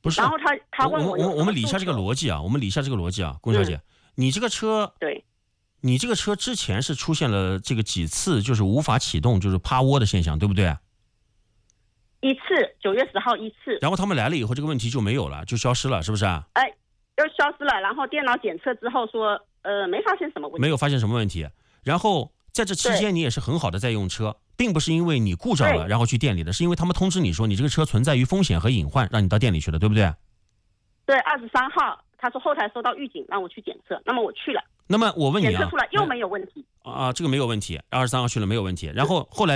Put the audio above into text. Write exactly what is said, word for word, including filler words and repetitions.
不是， 然后他他问我我我们理一下这个辑， 逻辑啊，我们理一下这个逻辑啊，龚小姐，嗯、你这个车对， 你这个车之前是出现了这个几次就是无法启动，就是趴窝的现象，对不对？ 一次，九月十号一次。 然后他们来了以后，这个问题就没有了，就消失了，是不是啊？ 哎，又消失了。然后电脑检测之后说，呃，没发现什么问题， 没有发现什么问题。然后在这期间，你也是很好的在用车，并不是因为你故障了然后去店里的，是因为他们通知你说你这个车存在于风险和隐患，让你到店里去的，对不对？ 对，二十三号他说后台收到预警让我去检测，那么我去了。 那么我问你啊， 检测出来又没有问题啊，这个没有问题，二十三号去了没有问题，然后后来。